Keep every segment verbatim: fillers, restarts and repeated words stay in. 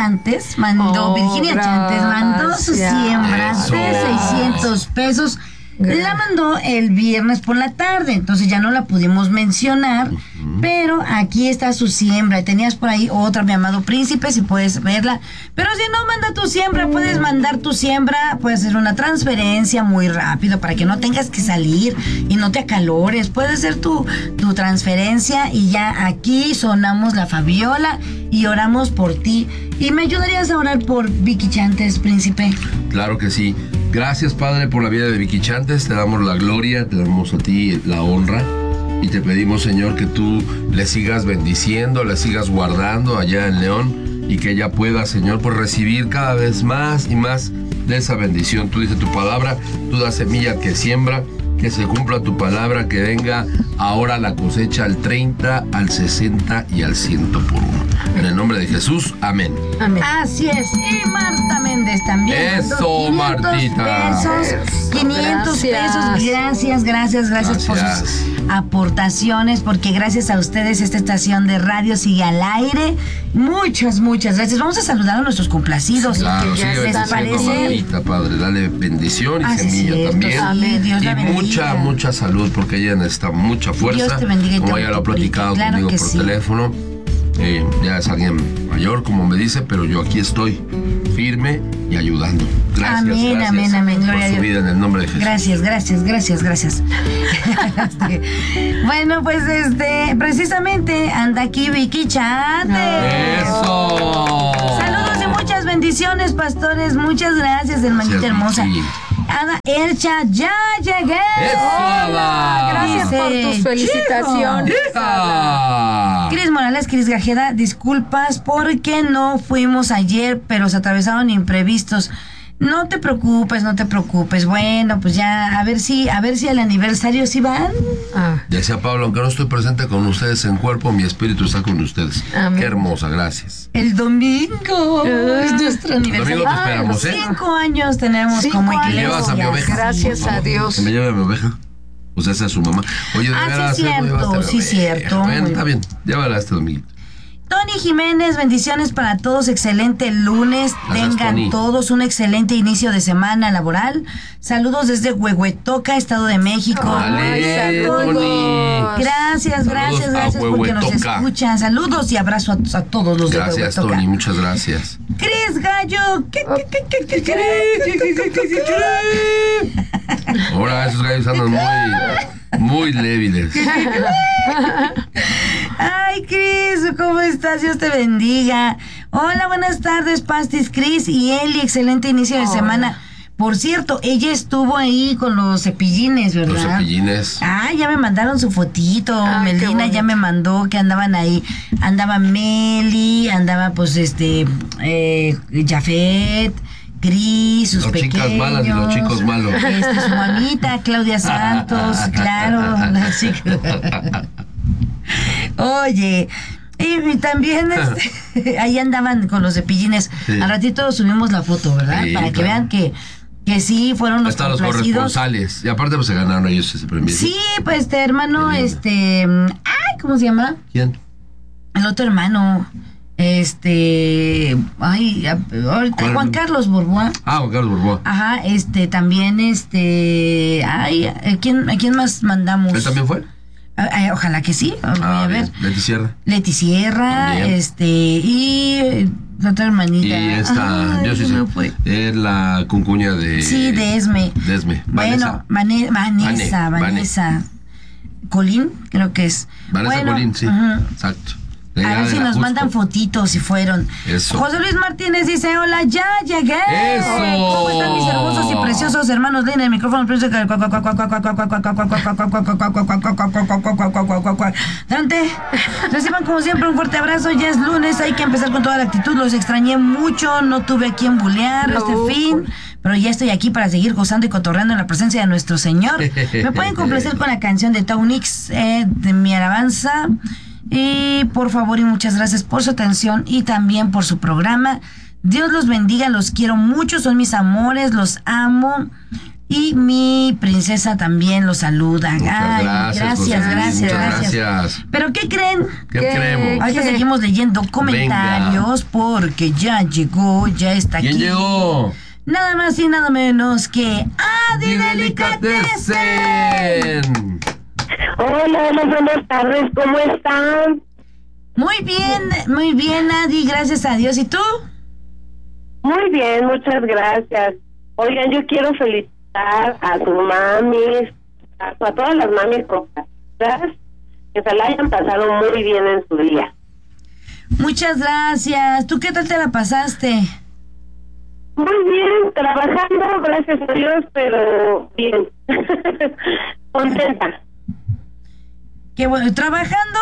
Chantes mandó, oh, Virginia gracias. Chantes mandó su siembra Eso. de seiscientos pesos. Gracias. La mandó el viernes por la tarde, entonces ya no la pudimos mencionar, uh-huh. pero aquí está su siembra. Tenías por ahí otra, mi amado príncipe, si puedes verla. Pero si no, manda tu siembra, puedes mandar tu siembra, puedes hacer una transferencia muy rápido para que no tengas que salir y no te acalores. Puedes hacer tu, tu transferencia y ya aquí sonamos la Fabiola y oramos por ti. ¿Y me ayudarías a orar por Vicky Chantes, príncipe? Claro que sí. Gracias, Padre, por la vida de Vicky Chantes. Te damos la gloria, te damos a ti la honra. Y te pedimos, Señor, que tú le sigas bendiciendo, le sigas guardando allá en León. Y que ella pueda, Señor, pues recibir cada vez más y más de esa bendición. Tú dices tu palabra, tú das semilla que siembra. Que se cumpla tu palabra, que venga ahora la cosecha al treinta, al sesenta y al ciento por uno. En el nombre de Jesús, amén. Amén. Así es. Y Marta Méndez también. Eso, Martita. Pesos, quinientos pesos. Gracias, gracias, gracias, gracias por sus aportaciones, porque gracias a ustedes esta estación de radio sigue al aire. Muchas, muchas gracias. Vamos a saludar a nuestros complacidos. Claro, sí, ¿les parece? Martita, Padre, dale bendición y Así semilla cierto, también. Amén. Dios la bendiga. Mucha, mucha salud, porque ella necesita mucha fuerza. Dios te bendiga y como te ella lo ha platicado claro conmigo por sí. teléfono. Eh, ya es alguien mayor, como me dice, pero yo aquí estoy firme y ayudando. Gracias, amén, gracias amén, amén. por Gloria su a Dios. vida en el nombre de Jesús. Gracias, gracias, gracias, gracias. este, bueno, pues este, precisamente anda aquí Vicky Chantes. ¡Eso! Saludos y muchas bendiciones, pastores. Muchas gracias, hermanita Gracias, hermosa. Vicky. Ada Elcha, ya llegué. ¡Eso, Ada! Gracias por tus felicitaciones. ¡Hija! Cris Morales, Cris Gajeda, disculpas porque no fuimos ayer, pero se atravesaron imprevistos. No te preocupes, no te preocupes. Bueno, pues ya, a ver si, a ver si al aniversario sí van. Ah. Decía Pablo, aunque no estoy presente con ustedes en cuerpo, mi espíritu está con ustedes. Amén. Qué hermosa, gracias. El domingo Ah. es nuestro El aniversario. domingo te esperamos, ¿eh? Cinco años tenemos Cinco como años. iglesia. Me llevas a mi oveja. Gracias por favor. a Dios. Que me lleve a mi oveja. O sea, esa es su mamá. Oye, de Ah, sí, veras, es ¿cómo llevaste a cierto, mi sí, oveja? cierto. Bueno, Muy está bien. Llévala este domingo. Tony Jiménez, bendiciones para todos, excelente lunes, Gracias, tengan Tony. todos un excelente inicio de semana laboral. Saludos desde Huehuetoca, Estado de México. Vale, Tony. Gracias, Saludos gracias, a gracias porque nos Huehuetoca. escuchan. Saludos y abrazo a, a todos los Gracias, de Huehuetoca. Tony, muchas gracias. Cris Gallo, ¿qué, qué, qué, qué, qué, qué, qué, qué, qué, qué? Ahora esos gallos andan muy, muy débiles. Ay, Cris, ¿cómo estás? Dios te bendiga. Hola, buenas tardes, Pastis, Cris y Eli. Excelente inicio de Hola. semana. Por cierto, ella estuvo ahí con los cepillines, ¿verdad? Los cepillines. Ah, ya me mandaron su fotito. Ay, qué Melina ya bonito. me mandó que andaban ahí. Andaba Meli, andaba pues este, eh, Jafet, Cris, sus Los pequeños. chicas malas y los chicos malos. Este, su mamita, Claudia Santos, claro, la chica. Oye, y, y también este, ahí andaban con los cepillines. Sí. Al ratito subimos la foto, ¿verdad? Sí, Para que claro. vean que, que sí fueron los Están los complacidos. corresponsales. Y aparte pues se ganaron ellos ese premio. Sí, pues este hermano, Qué lindo. este, ay, ¿cómo se llama? ¿Quién? El otro hermano, este, ay, a- ahorita, ¿Cuál? Juan Carlos Borboa. Ah, Juan Carlos Borboa. Ajá, este, también, este, ay, ¿a quién, a quién más mandamos? ¿Él también fue? Ah, ah, ojalá que sí, voy Ah, a ver. bien. Leti Sierra. Leti Sierra, También. este, y eh, la otra hermanita. Y esta, Ay, yo sí se sé, me fue. es la cuncuña de... Sí, de Esme. de Esme. Bueno, Vanessa. Vane- Vanessa, Vane, Vanessa. Colín, creo que es. Vanessa Bueno, Colín, sí. ujú. Exacto. A Ella ver si era nos justo. mandan fotitos si fueron. Eso. José Luis Martínez dice, hola, ya llegué. Eso. ¿Cómo están mis hermosos y preciosos hermanos? Leen el micrófono. Dante, reciban como siempre un fuerte abrazo. Ya es lunes, hay que empezar con toda la actitud. Los extrañé mucho, no tuve a quien bulear No. este fin. Pero ya estoy aquí para seguir gozando y cotorreando en la presencia de nuestro Señor. Me pueden complacer con la canción de Taunix, eh, de mi alabanza. Y por favor y muchas gracias por su atención y también por su programa. Dios los bendiga, los quiero mucho, son mis amores, los amo. Y mi princesa también lo saluda. Muchas Ay, gracias, gracias, José Luis, gracias, muchas gracias. gracias. ¿Pero qué creen? ¿Qué ¿Qué? creemos? Ahorita ¿Qué? seguimos leyendo comentarios porque ya llegó, ya está aquí. ¿Quién llegó? Nada más y nada menos que Adi Delicatessen. Delicatessen. Hola, hola, buenas tardes, ¿cómo están? Muy bien, muy bien, Adi, gracias a Dios. ¿Y tú? Muy bien, muchas gracias. Oigan, yo quiero felicitar a sus mamis, a, a todas las mamis compasitas, que se la hayan pasado muy bien en su día. Muchas gracias. ¿Tú qué tal te la pasaste? Muy bien, trabajando, gracias a Dios, pero bien. Contenta. Qué bueno, ¿trabajando?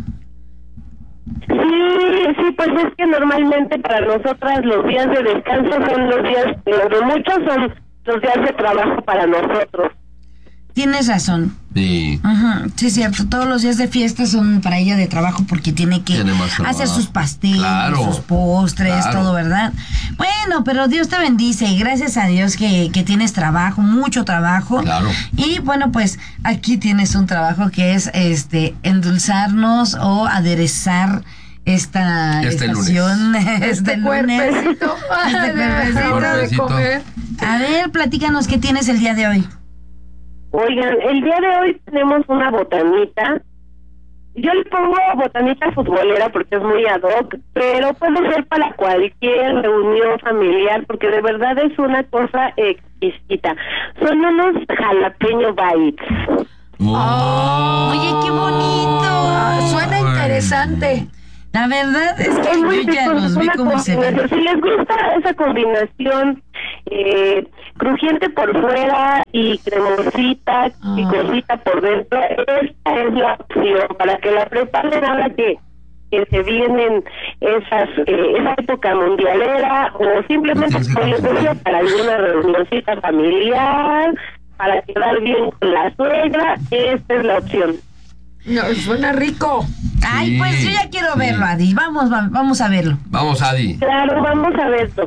Sí, sí, pues es que normalmente para nosotras los días de descanso son los días, los de muchos son los días de trabajo para nosotros. Tienes razón. Sí. Ajá, sí, cierto. Todos los días de fiesta son para ella de trabajo porque tiene que Tiene más trabajo. hacer sus pasteles, Claro, sus postres, claro. todo, ¿verdad? Bueno, pero Dios te bendice y gracias a Dios que, que tienes trabajo, mucho trabajo. Claro. Y bueno, pues aquí tienes un trabajo que es este endulzarnos o aderezar esta Este estación, este, Este lunes. cuerpecito. Este cuerpecito. de Cuerpecito. comer. A ver, platícanos qué tienes el día de hoy. Oigan, el día de hoy tenemos una botanita. Yo le pongo botanita futbolera porque es muy ad hoc, pero puede ser para cualquier reunión familiar porque de verdad es una cosa exquisita. Son unos jalapeño bites. Oh. Oye, qué bonito. Ah, suena interesante. La verdad es que Es muy yo ya rico, los es vi una como se combinación. ven. Si les gusta esa combinación eh, crujiente por fuera y cremosita Ah. y cosita por dentro, esta es la opción para que la preparen ahora que, que se vienen esas eh, esa época mundialera o simplemente Tienes que como les decía, consultar. para alguna reunioncita familiar, para quedar bien con la suegra, esta es la opción. No, suena rico. Ay, Sí, pues yo ya quiero sí. verlo, Adi. Vamos, va- vamos a verlo. Vamos, Adi. Claro, vamos a verlo.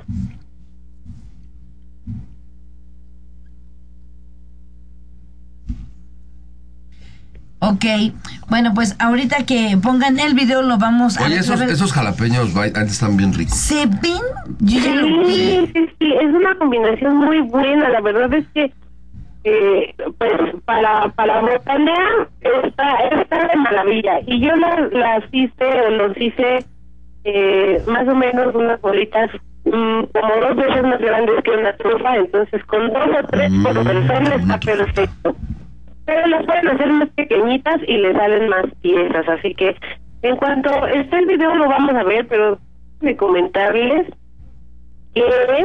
Ok, bueno, pues ahorita que pongan el video lo vamos a Oye, ver. esos, A ver, esos jalapeños bite antes están bien ricos. ¿se ven? Yo ya lo vi. Sí, sí, sí, es una combinación muy buena. La verdad es que, eh, pues, para para botanear está, está de maravilla. Y yo las, las hice, o los hice eh, más o menos unas bolitas mm, como dos veces más grandes que una trufa. Entonces, con dos o tres Mm, por persona está una trufa. perfecto. Pero las pueden hacer más pequeñitas y le salen más piezas. Así que, en cuanto esté el video, lo vamos a ver, pero de comentarles que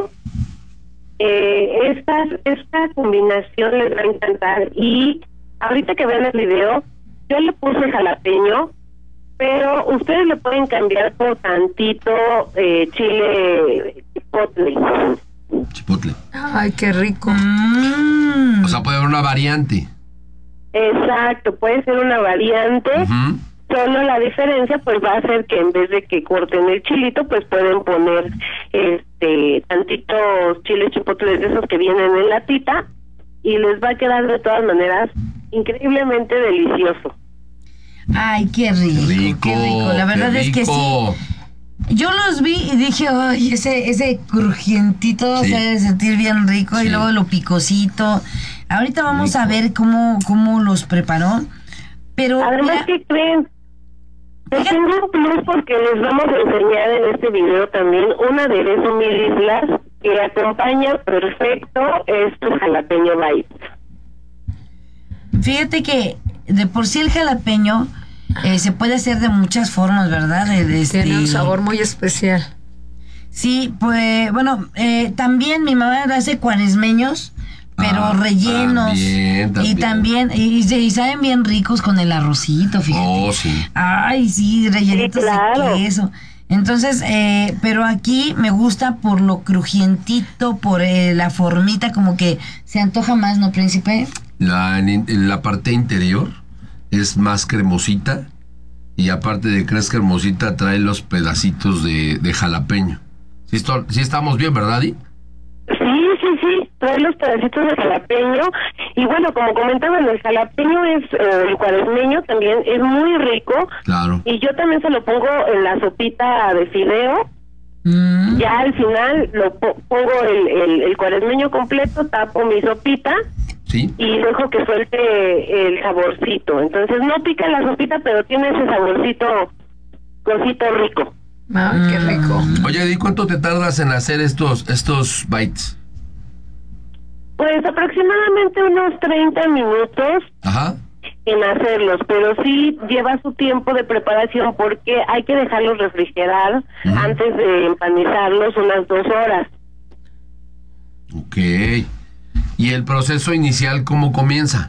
eh, esta, esta combinación les va a encantar. Y ahorita que vean el video, yo le puse jalapeño, pero ustedes le pueden cambiar por tantito eh, chile chipotle. Chipotle. Ay, qué rico. Mm. O sea, puede haber una variante. Exacto, puede ser una variante. Ujú. Solo la diferencia pues va a ser que en vez de que corten el chilito, pues pueden poner este tantitos chiles chipotles de esos que vienen en latita y les va a quedar de todas maneras increíblemente delicioso. Ay, qué rico, Rico. qué rico. La verdad qué es que sí. rico. Yo los vi y dije, ay, ese, ese crujientito Sí. se debe sentir bien rico Sí. y luego lo picosito. Ahorita vamos a Rico. ver cómo, cómo los preparó. Pero Además, mira, ¿qué creen? Les Oigan. tengo un plus porque les vamos a enseñar en este video también un aderezo mil islas que acompaña perfecto estos jalapeño bites. fíjate que de por sí el jalapeño eh, se puede hacer de muchas formas, ¿verdad? De- de este- Tiene un sabor muy especial. Sí, pues bueno, eh, también mi mamá hace cuaresmeños, pero Ah, rellenos. también, también. Y también, y, y se- y saben bien ricos con el arrocito, fíjate. Oh, sí. Ay, sí, rellenitos Sí, claro. de queso. Entonces, eh, pero aquí me gusta por lo crujientito, por eh, la formita, como que se antoja más, ¿no, príncipe? La, en- en la parte interior es más cremosita y aparte de que es cremosita trae los pedacitos de, de jalapeño. Sí, esto- sí estamos bien, ¿verdad, Di? Sí, sí, sí, trae los pedacitos de jalapeño. Y bueno, como comentaban, el jalapeño es, eh, el cuaresmeño también es muy rico. Claro. Y yo también se lo pongo en la sopita de fideo. Mm. Ya al final lo po- pongo el, el, el cuaresmeño completo, tapo mi sopita. ¿Sí? Y dejo que suelte el saborcito. Entonces no pica la sopita, pero tiene ese saborcito, cosito rico. Ah, qué rico. Oye, ¿y cuánto te tardas en hacer estos estos bites? Pues aproximadamente unos treinta minutos. Ajá. En hacerlos, pero sí lleva su tiempo de preparación porque hay que dejarlos refrigerar uh-huh. antes de empanizarlos unas dos horas. Ok. ¿Y el proceso inicial cómo comienza?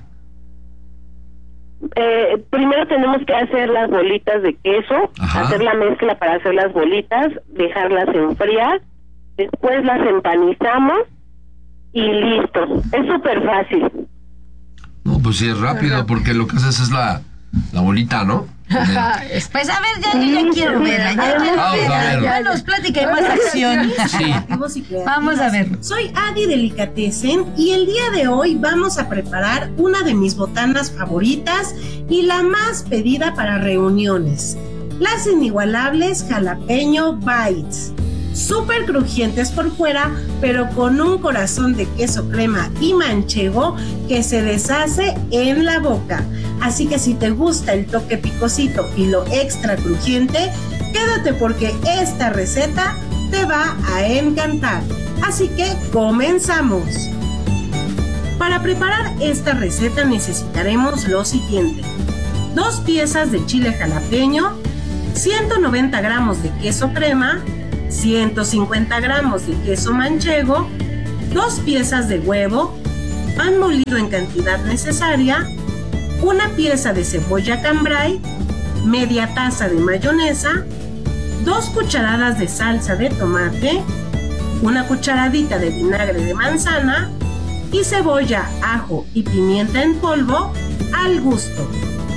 Eh, primero tenemos que hacer las bolitas de queso, Ajá. hacer la mezcla para hacer las bolitas, dejarlas enfriar, después las empanizamos y listo. Es súper fácil. No, pues sí es rápido porque lo que haces es la, la bolita, ¿no? Pues a ver, ya, yo ya quiero verla. Ya quiero verla. Ya nos platica y más acción. Sí. Vamos a ver. Soy Adi Delicatessen y el día de hoy vamos a preparar una de mis botanas favoritas y la más pedida para reuniones. Las inigualables jalapeño bites. Súper crujientes por fuera, pero con un corazón de queso crema y manchego que se deshace en la boca. Así que si te gusta el toque picosito y lo extra crujiente, quédate porque esta receta te va a encantar. Así que comenzamos. Para preparar esta receta necesitaremos lo siguiente: dos piezas de chile jalapeño, ciento noventa gramos de queso crema, ciento cincuenta gramos de queso manchego, dos piezas de huevo, pan molido en cantidad necesaria, una pieza de cebolla cambray, media taza de mayonesa, dos cucharadas de salsa de tomate, una cucharadita de vinagre de manzana y cebolla, ajo y pimienta en polvo al gusto.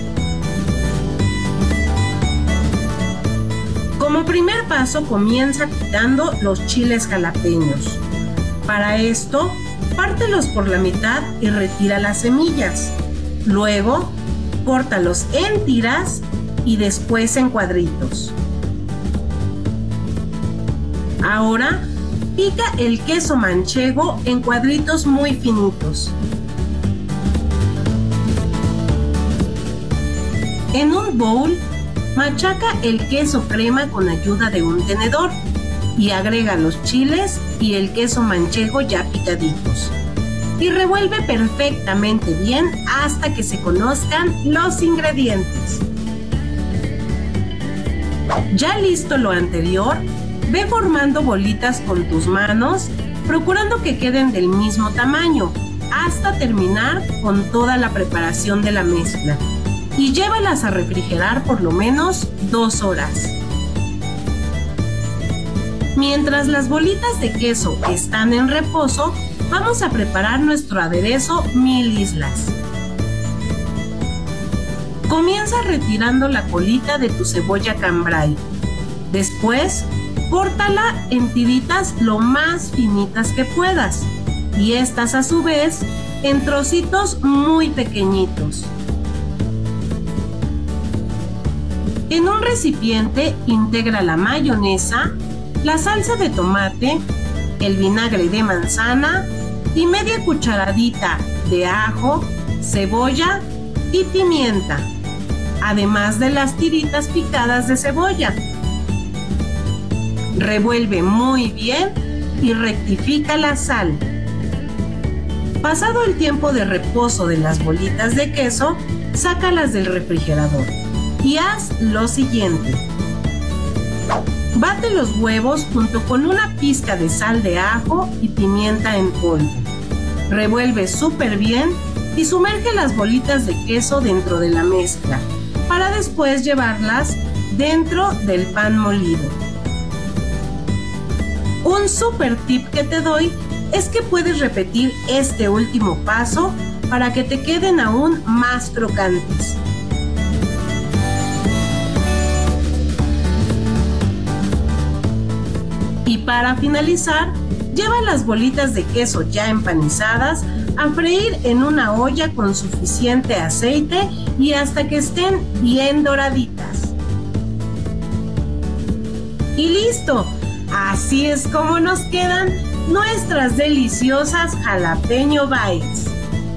Como primer paso, comienza quitando los chiles jalapeños. Para esto, pártelos por la mitad y retira las semillas. Luego, córtalos en tiras y después en cuadritos. Ahora, pica el queso manchego en cuadritos muy finitos. En un bowl, machaca el queso crema con ayuda de un tenedor y agrega los chiles y el queso manchego ya picaditos. Y revuelve perfectamente bien hasta que se conozcan los ingredientes. Ya listo lo anterior, ve formando bolitas con tus manos, procurando que queden del mismo tamaño, hasta terminar con toda la preparación de la mezcla. Y llévalas a refrigerar por lo menos dos horas. Mientras las bolitas de queso están en reposo, vamos a preparar nuestro aderezo mil islas. Comienza retirando la colita de tu cebolla cambray. Después, córtala en tiritas lo más finitas que puedas y estas a su vez en trocitos muy pequeñitos. En un recipiente integra la mayonesa, la salsa de tomate, el vinagre de manzana y media cucharadita de ajo, cebolla y pimienta, además de las tiritas picadas de cebolla. Revuelve muy bien y rectifica la sal. Pasado el tiempo de reposo de las bolitas de queso, sácalas del refrigerador. Y haz lo siguiente. Bate los huevos junto con una pizca de sal de ajo y pimienta en polvo. Revuelve súper bien y sumerge las bolitas de queso dentro de la mezcla para después llevarlas dentro del pan molido. Un súper tip que te doy es que puedes repetir este último paso para que te queden aún más crocantes. Y para finalizar, Lleva las bolitas de queso ya empanizadas a freír en una olla con suficiente aceite y hasta que estén bien doraditas. Y listo, así es como nos quedan nuestras deliciosas jalapeño bites.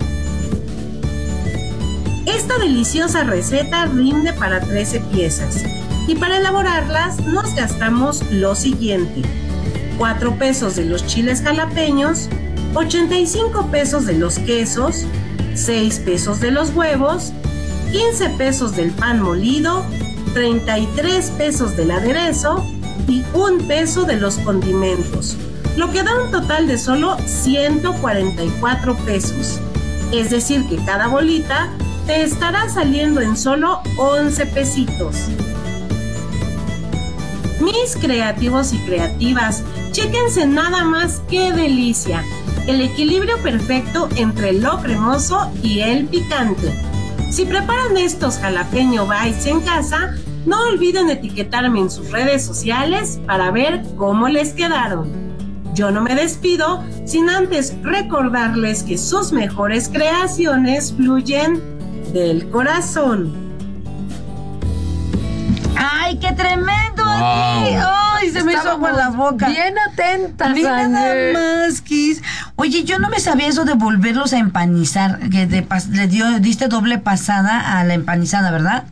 Esta deliciosa receta rinde para trece piezas y para elaborarlas nos gastamos lo siguiente: cuatro pesos de los chiles jalapeños, ochenta y cinco pesos de los quesos, seis pesos de los huevos, quince pesos del pan molido, treinta y tres pesos del aderezo y un peso de los condimentos, lo que da un total de solo ciento cuarenta y cuatro pesos. Es decir que cada bolita te estará saliendo en solo once pesitos. Mis creativos y creativas, chéquense nada más qué delicia. El equilibrio perfecto entre lo cremoso y el picante. Si preparan estos jalapeño bites en casa, no olviden etiquetarme en sus redes sociales para ver cómo les quedaron. Yo no me despido sin antes recordarles que sus mejores creaciones fluyen del corazón. ¡Ay, qué tremendo! Wow. Aquí! ¡Ay, se me hizo agua en la boca! Bien atentas, Mira nada Ángel. más, Kiss. Oye, yo no me sabía eso de volverlos a empanizar, que de pas- le dio, diste doble pasada a la empanizada, ¿verdad?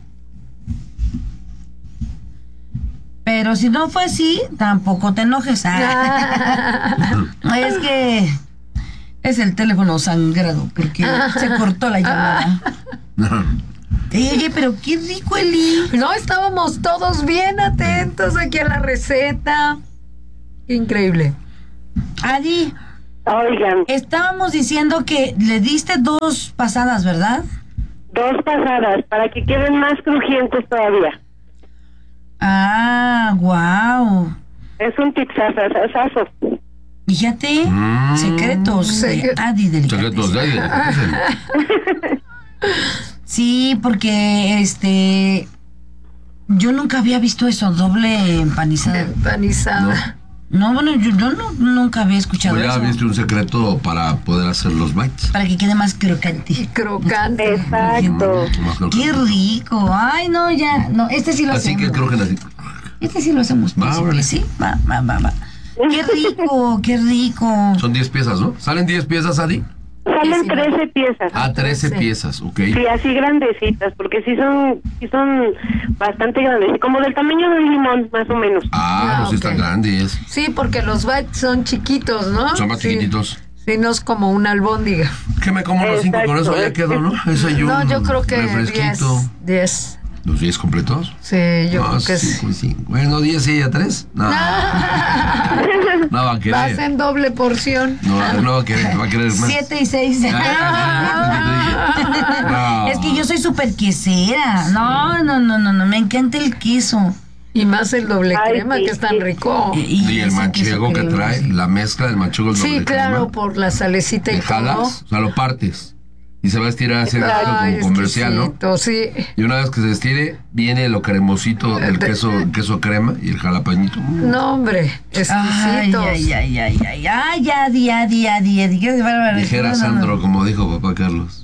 Pero si no fue así, tampoco te enojes. Ah. Es que es el teléfono sangrado, porque se cortó la llamada. Oye, pero qué rico, Eli. No, estábamos todos bien atentos aquí a la receta. Increíble. Adi, Oigan, estábamos diciendo que le diste dos pasadas, ¿verdad? dos pasadas para que queden más crujientes todavía. Ah, wow. Es un tipsazazazo. Fíjate, Mm. secretos de Secre- Adi Secretos de Delicatessen. ahí. Sí, porque este yo nunca había visto eso, doble empanizada. Empanizada. No, bueno, yo, yo no, nunca había escuchado Pues ya eso. viste un secreto para poder hacer los bites. Para que quede más crocante. Crocante. Exacto. Más crocante. Qué rico. Ay, no, ya. No, este sí lo Así hacemos. que crujen así. Este sí lo hacemos. Va, príncipe, órale. sí. Va, va, va, va. Qué rico, qué rico. Son diez piezas, ¿no? ¿Salen diez piezas, Adi? Salen trece piezas. Ah, trece trece. piezas, ok. Sí, así grandecitas, porque sí son, sí son bastante grandes, como del tamaño de un limón, más o menos. Ah, Ah, no, sí ok. están grandes. Sí, porque los bites son chiquitos, ¿no? Son más Sí. chiquititos. Sí, no es como una albóndiga. Que me como los cinco con eso, ya quedó, ¿no? Eso y un No, yo creo que refresquito. diez. diez. ¿Los diez completos? Sí, yo no, creo que sí, sí. pues sí. Bueno, diez y a tres. No. No va a Vas querer. en doble porción. No, no va a querer, va a querer más. Siete y seis. No. Es que yo soy súper quesera. No, no, no, no, no. Me encanta el queso. Y más el doble Ay, crema, sí, que es tan sí. rico. Y el ese manchego queso que crema, trae, sí. la mezcla del manchego, el Sí, doble claro, crema. por la salecita y Le todo. jalas, o sea, lo partes. Y se va a estirar así Ay, como comercial, ¿no? exquisito, sí. Y una vez que se estire, viene lo cremosito, el queso, el queso crema y el jalapeñito. No, hombre, Ay, exquisitos. ay, ay, ay, ay, ay, ya, día, día, día, día, qué bárbaro. Dijera No, no, no. Sandro, como dijo papá Carlos.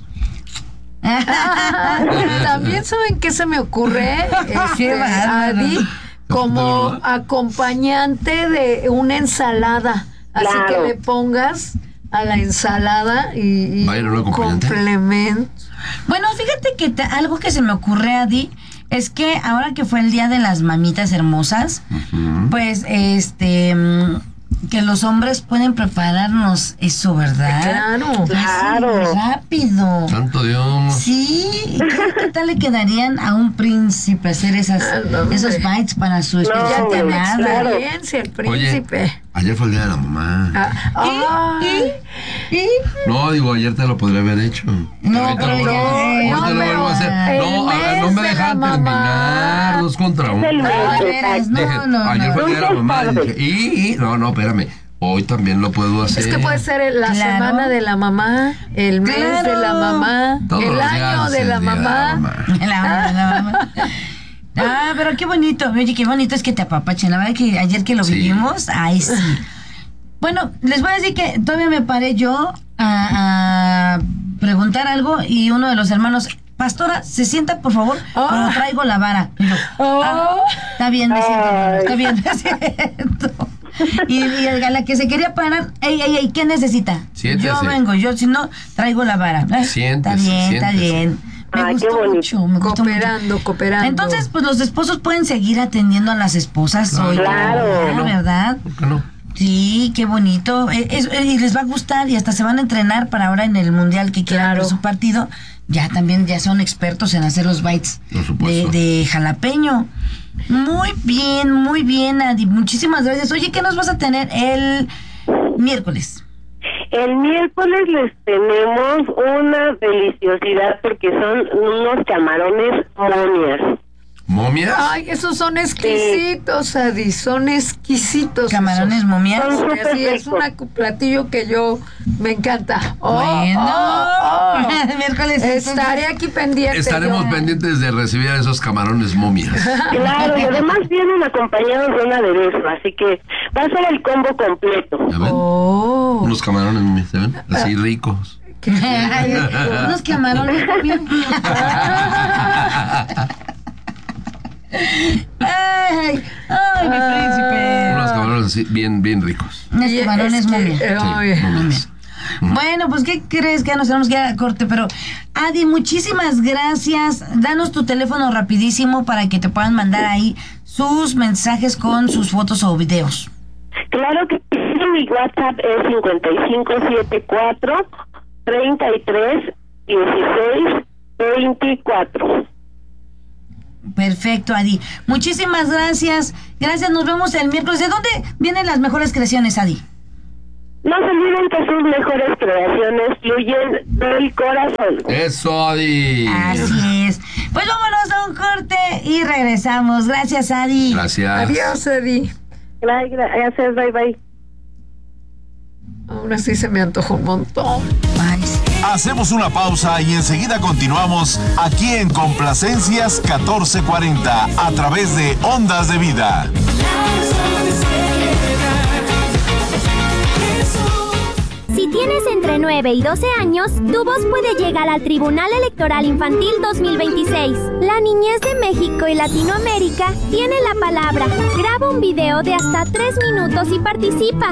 También saben qué se me ocurre, Qué este, bárbaro. Adi, como ¿No? acompañante de una ensalada. Así Claro. que le pongas a la ensalada y, y ¿Va a ir un acompañante? complemento. Bueno, fíjate que te- algo que se me ocurre, Adi, es que ahora que fue el Día de las Mamitas Hermosas, Ujú. pues, este, mm, que los hombres pueden prepararnos eso, ¿verdad? Claro. Claro. Así, rápido. Santo Dios. Sí, ¿y ¿qué, qué tal le quedarían a un príncipe hacer esas, Ah, no, hombre. esos bites para su especial Ya tiene llamada? claro. experiencia el príncipe. Oye, ayer fue el día de la mamá. Ah, ay. ¿Y? ¿Y? No, digo, ayer te lo podría haber hecho. No, Ahorita pero lo vuelvo- ya- ahorita no, lo vuelvo a hacer. el No, a ver, no mes me de dejan la terminar. mamá. Dos contra uno. El mes, Ah, de veras, exacto. no, Dije, no, ayer no. fue el día de la Nunca es mamá. tarde. Dije, y, y, no, no, espérame. Hoy también lo puedo hacer. Es que puede ser la Claro. semana de la mamá, el mes Claro. de la mamá, Todos el los año días de es la el día de mamá. La mamá, la mamá. Ah, pero qué bonito. Oye, qué bonito es que te apapachen. La verdad que ayer que lo Sí. vivimos, ay, sí. Bueno, les voy a decir que todavía me paré yo a, a preguntar algo y uno de los hermanos, pastora, se sienta por favor, oh. pero traigo la vara. Y yo, oh. ah, está bien, me siento, hermano, está bien, me siento. Y, y a la que se quería parar, ey, ey, ey, ¿qué necesita? Siéntese. Yo vengo, yo si no, traigo la vara. Siéntese, está bien, siéntese. está bien. Me Ay, gustó mucho, me gustó Cooperando, mucho. cooperando. Entonces, pues los esposos pueden seguir atendiendo a las esposas hoy. Claro. ¿no? ¿Verdad? ¿Por qué no? Sí, qué bonito. Eh, es- eh, y les va a gustar y hasta se van a entrenar para ahora en el mundial que quieran Claro. ver su partido. Ya también ya son expertos en hacer los bites Por de, supuesto. de jalapeño. Muy bien, muy bien, Adi. Muchísimas gracias. Oye, ¿qué nos vas a tener el miércoles? El miércoles les tenemos una deliciosidad porque son unos camarones momias. ¿Momias? Ay, esos son exquisitos, Adi, son exquisitos. Camarones esos. momias. Son Sí, así es ricos. un platillo que yo me encanta. Oh, Bueno. oh, oh. Miércoles. entonces- Estaré aquí pendiente. Estaremos yo. pendientes de recibir a esos camarones momias. Claro, y además vienen acompañados de un aderezo, así que va a ser el combo completo. ¿Ya ven? Oh. Unos camarones momias, ¿ya ven? Así ricos. Ay, unos camarones bien. Ay, ay, mi príncipe. Unos camarones así, bien, bien ricos. Unos Y camarones es que, momia. eh, ay, Sí, momias. Bueno, pues ¿qué crees? Que ya nos tenemos que ir a corte, pero Adi, muchísimas gracias. Danos tu teléfono rapidísimo para que te puedan mandar ahí sus mensajes con sus fotos o videos. Claro que sí, mi WhatsApp es cincuenta y cinco setenta y cuatro, treinta y tres, dieciséis, veinticuatro. Perfecto, Adi. Muchísimas gracias. Gracias, nos vemos el miércoles. ¿De dónde vienen las mejores creaciones, Adi? No se olviden que sus mejores creaciones fluyen del corazón. Eso, Adi. Así es. Pues vámonos a un corte y regresamos. Gracias, Adi. Gracias. Adiós, Adi. Gracias, bye bye. Aún así se me antojó un montón. Ay, sí. Hacemos una pausa y enseguida continuamos aquí en Complacencias catorce cuarenta a través de Ondas de Vida. Si tienes entre nueve y doce años, tu voz puede llegar al Tribunal Electoral Infantil dos mil veintiséis. La niñez de México y Latinoamérica tiene la palabra. Graba un video de hasta tres minutos y participa.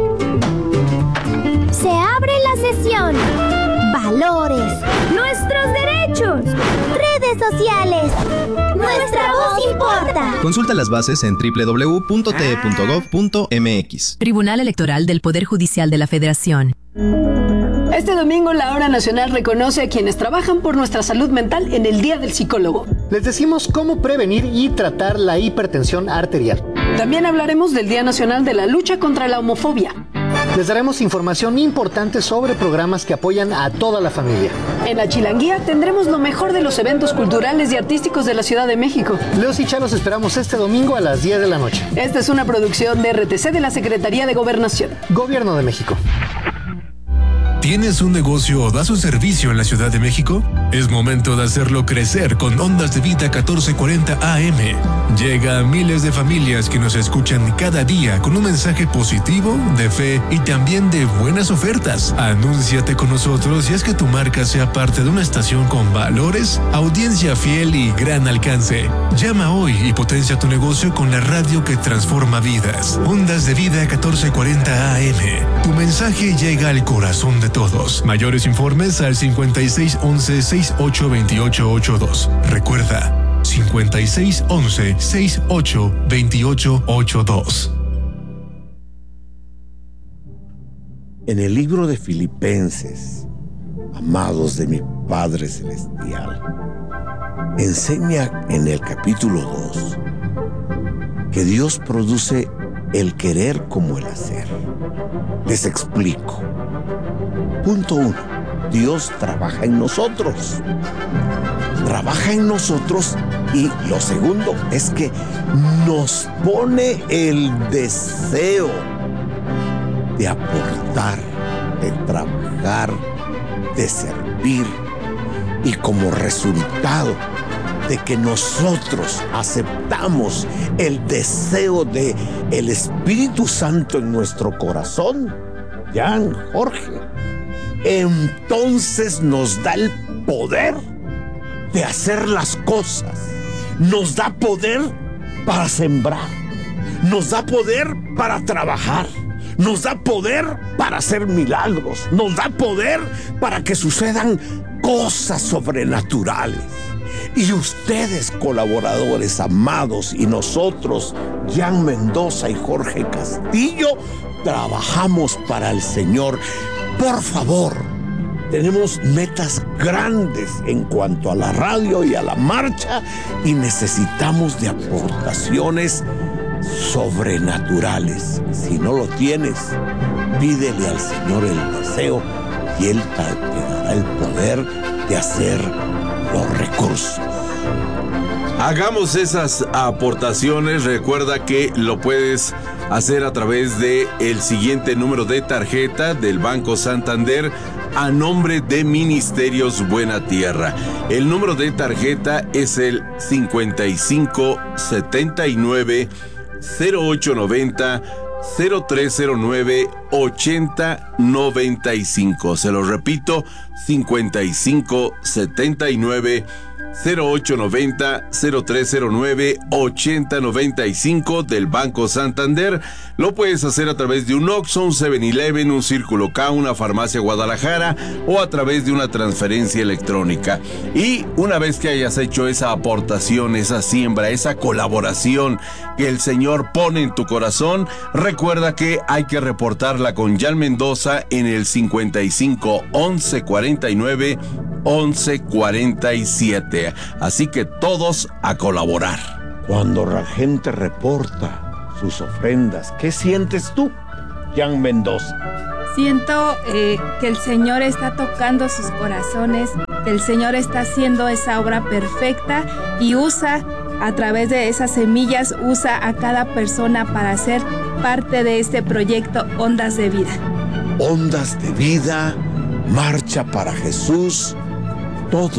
Se abre la sesión. Valores. Nuestros derechos. Redes sociales. Nuestra voz importa. Consulta las bases en doble u doble u doble u punto t e punto gov punto m x. Tribunal Electoral del Poder Judicial de la Federación. Este domingo la Hora Nacional reconoce a quienes trabajan por nuestra salud mental en el Día del Psicólogo. Les decimos cómo prevenir y tratar la hipertensión arterial. También hablaremos del Día Nacional de la Lucha contra la Homofobia. Les daremos información importante sobre programas que apoyan a toda la familia. En la Chilanguía tendremos lo mejor de los eventos culturales y artísticos de la Ciudad de México. Leos y Chalos esperamos este domingo a las diez de la noche. Esta es una producción de R T C de la Secretaría de Gobernación. Gobierno de México. ¿Tienes un negocio o das un servicio en la Ciudad de México? Es momento de hacerlo crecer con Ondas de Vida catorce cuarenta A M. Llega a miles de familias que nos escuchan cada día con un mensaje positivo, de fe y también de buenas ofertas. Anúnciate con nosotros y haz que tu marca sea parte de una estación con valores, audiencia fiel y gran alcance. Llama hoy y potencia tu negocio con la radio que transforma vidas. Ondas de Vida catorce cuarenta A M. Tu mensaje llega al corazón de todos. Mayores informes al cincuenta y seis once sesenta y ocho veintiocho ochenta y dos. Recuerda, cincuenta y seis once sesenta y ocho veintiocho ochenta y dos. En el libro de Filipenses, amados de mi Padre Celestial, enseña en el capítulo dos que Dios produce el querer como el hacer. Les explico. Punto uno. Dios trabaja en nosotros. Trabaja en nosotros y lo segundo es que nos pone el deseo de aportar, de trabajar, de servir y como resultado de que nosotros aceptamos el deseo de el Espíritu Santo en nuestro corazón, Jan, Jorge, entonces nos da el poder de hacer las cosas, nos da poder para sembrar, nos da poder para trabajar, nos da poder para hacer milagros, nos da poder para que sucedan cosas sobrenaturales. Y ustedes, colaboradores amados, y nosotros, Jan Mendoza y Jorge Castillo, trabajamos para el Señor. Por favor, tenemos metas grandes en cuanto a la radio y a la marcha y necesitamos de aportaciones sobrenaturales. Si no lo tienes, pídele al Señor el deseo y Él te dará el poder de hacer los recursos. Hagamos esas aportaciones. Recuerda que lo puedes hacer a través de el siguiente número de tarjeta del Banco Santander a nombre de Ministerios Buena Tierra. El número de tarjeta es el cincuenta y cinco setenta y nueve cero ocho noventa cero tres cero nueve ochenta noventa y cinco. Se lo repito, cincuenta y cinco setenta y nueve cero ocho noventa cero tres cero nueve ochenta noventa y cinco del Banco Santander. Lo puedes hacer a través de un Oxxo, un seven eleven, un Círculo K, una Farmacia Guadalajara o a través de una transferencia electrónica. Y una vez que hayas hecho esa aportación, esa siembra, esa colaboración que el Señor pone en tu corazón, recuerda que hay que reportarla con Jan Mendoza en el cincuenta y cinco once cuarenta y nueve once cuarenta y siete. Así que todos a colaborar. Cuando la gente reporta sus ofrendas, ¿qué sientes tú, Jan Mendoza? Siento eh, que el Señor está tocando sus corazones, que el Señor está haciendo esa obra perfecta y usa, a través de esas semillas, usa a cada persona para ser parte de este proyecto Ondas de Vida. Ondas de Vida, Marcha para Jesús, todo